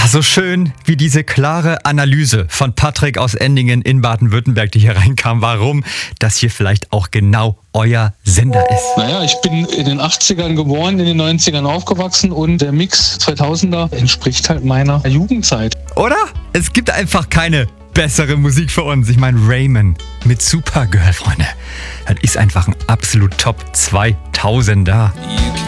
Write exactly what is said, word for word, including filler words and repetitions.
Ah, so schön, wie diese klare Analyse von Patrick aus Endingen in Baden-Württemberg, die hier reinkam, warum das hier vielleicht auch genau euer Sender ist. Naja, ich bin in den achtzigern geboren, in den neunzigern aufgewachsen und der Mix zweitausender entspricht halt meiner Jugendzeit. Oder? Es gibt einfach keine bessere Musik für uns. Ich meine, Raymond mit Supergirl, Freunde. Das ist einfach ein absolut Top zweitausender.